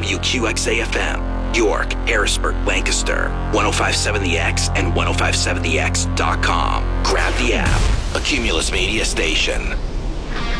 WQXA-FM, York, Harrisburg, Lancaster, 1057 The X and 1057thex.com. Grab the app. A Cumulus Media Station.